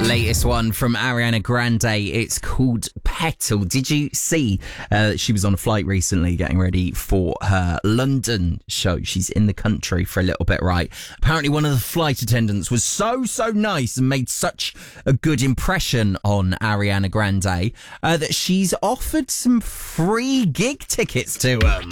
Latest one from Ariana Grande. It's called Petal. Did you see she was on a flight recently getting ready for her London show? She's in the country for a little bit, right? Apparently one of the flight attendants was so nice and made such a good impression on Ariana Grande that she's offered some free gig tickets to them.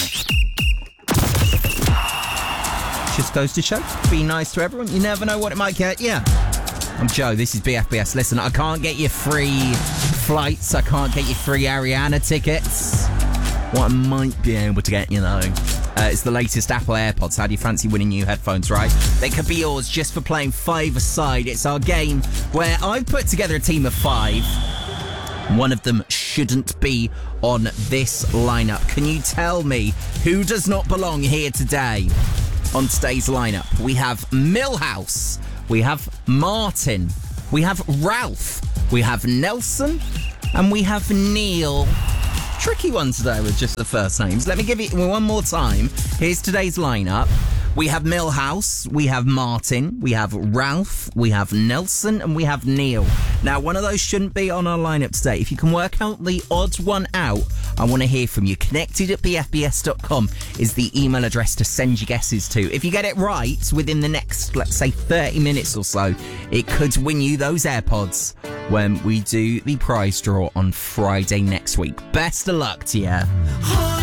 Just goes to show, be nice to everyone. You never know what it might get. Yeah. I'm Joe, this is BFBS. Listen, I can't get you free flights. I can't get you free Ariana tickets. What I might be able to get, it's the latest Apple AirPods. How do you fancy winning new headphones, right? They could be yours just for playing five-a-side. It's our game where I've put together a team of 5. One of them shouldn't be on this lineup. Can you tell me who does not belong here today? On today's lineup, we have Millhouse. We have Martin, we have Ralph, we have Nelson, and we have Neil. Tricky one today with just the first names. Let me give it one more time. Here's today's lineup. We have Millhouse, we have Martin, we have Ralph, we have Nelson, and we have Neil. Now, one of those shouldn't be on our lineup today. If you can work out the odd one out, I want to hear from you. Connected@bfbs.com is the email address to send your guesses to. If you get it right within the next, let's say, 30 minutes or so, it could win you those AirPods when we do the prize draw on Friday next week. Best of luck to you.